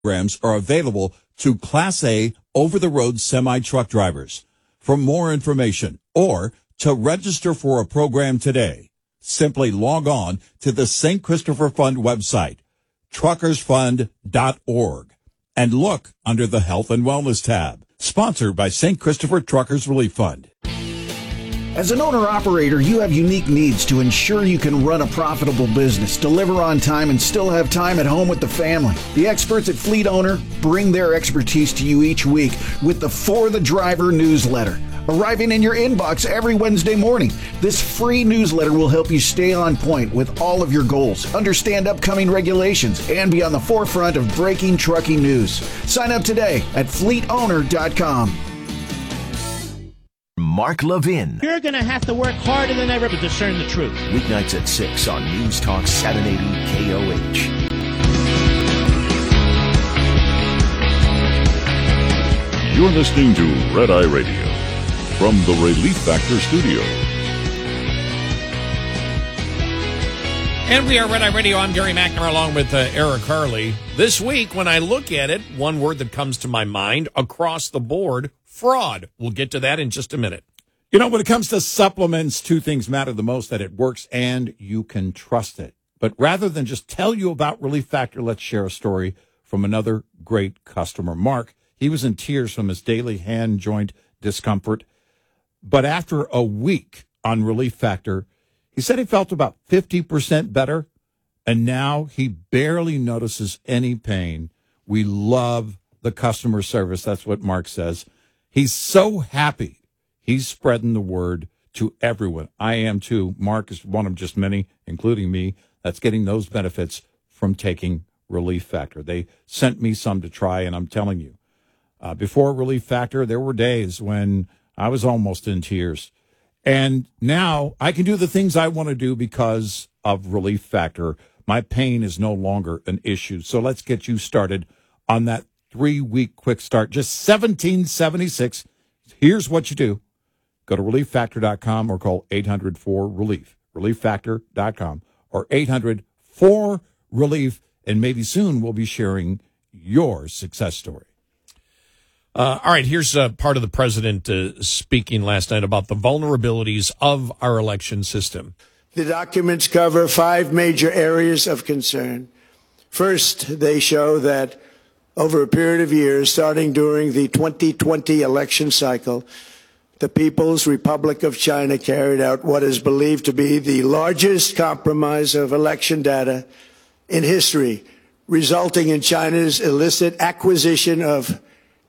programs are available to Class A over-the-road semi-truck drivers. For more information or to register for a program today, simply log on to the St. Christopher Fund website, truckersfund.org, and look under the Health and Wellness tab. Sponsored by St. Christopher Truckers Relief Fund. As an owner-operator, you have unique needs to ensure you can run a profitable business, deliver on time, and still have time at home with the family. The experts at Fleet Owner bring their expertise to you each week with the For the Driver newsletter, arriving in your inbox every Wednesday morning. This free newsletter will help you stay on point with all of your goals, understand upcoming regulations, and be on the forefront of breaking trucking news. Sign up today at fleetowner.com. Mark Levin. You're going to have to work harder than ever to discern the truth. Weeknights at 6 on News Talk 780 KOH. You're listening to Red Eye Radio from the Relief Factor Studio. And we are Red Eye Radio. I'm Gary McNamara along with Eric Harley. This week, when I look at it, one word that comes to my mind across the board, fraud. We'll get to that in just a minute. You know, when it comes to supplements, two things matter the most: that it works and you can trust it. But rather than just tell you about Relief Factor, let's share a story from another great customer. Mark, he was in tears from his daily hand joint discomfort. But after a week on Relief Factor, he said he felt about 50% better, and now he barely notices any pain. We love the customer service. That's what Mark says. He's so happy. He's spreading the word to everyone. I am too. Mark is one of just many, including me, that's getting those benefits from taking Relief Factor. They sent me some to try, and I'm telling you, before Relief Factor, there were days when I was almost in tears. And now I can do the things I want to do because of Relief Factor. My pain is no longer an issue. So let's get you started on that 3-week quick start. Just $17.76. Here's what you do. Go to ReliefFactor.com or call 800-4RELIEF. ReliefFactor.com or 800-4RELIEF. And maybe soon we'll be sharing your success story. All right, here's part of the president speaking last night about the vulnerabilities of our election system. The documents cover 5 major areas of concern. First, they show that over a period of years, starting during the 2020 election cycle, the People's Republic of China carried out what is believed to be the largest compromise of election data in history, resulting in China's illicit acquisition of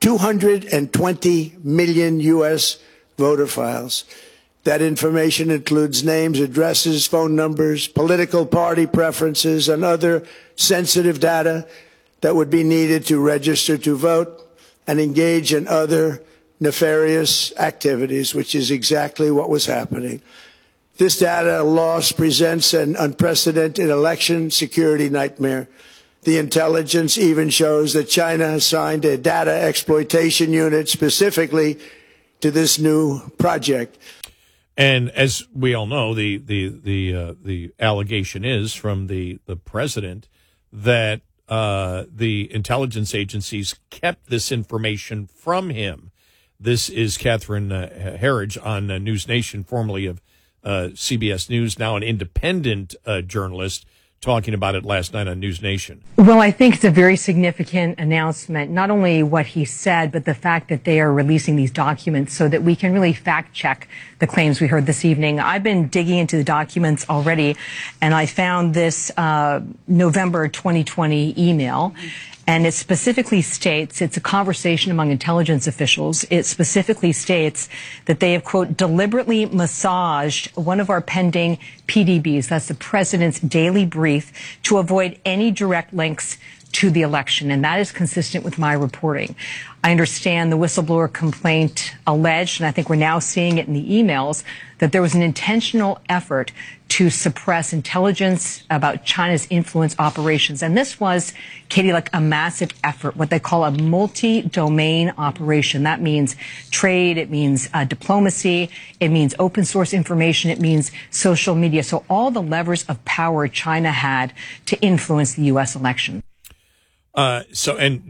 220 million U.S. voter files. That information includes names, addresses, phone numbers, political party preferences, and other sensitive data that would be needed to register to vote and engage in other nefarious activities, which is exactly what was happening. This data loss presents an unprecedented election security nightmare. The intelligence even shows that China has signed a data exploitation unit specifically to this new project. And as we all know, the allegation is from the president that the intelligence agencies kept this information from him. This is Catherine Herridge on News Nation, formerly of CBS News, now an independent journalist, talking about it last night on News Nation. Well, I think it's a very significant announcement, not only what he said, but the fact that they are releasing these documents so that we can really fact check the claims we heard this evening. I've been digging into the documents already, and I found this November 2020 email. And it specifically states, it's a conversation among intelligence officials. It specifically states that they have, quote, deliberately massaged one of our pending PDBs, that's the president's daily brief, to avoid any direct links to the election. And that is consistent with my reporting. I understand the whistleblower complaint alleged, and I think we're now seeing it in the emails, that there was an intentional effort to suppress intelligence about China's influence operations. And this was, Katie, like a massive effort, what they call a multi-domain operation. That means trade, it means diplomacy, it means open source information, it means social media. So all the levers of power China had to influence the U.S. election. So, and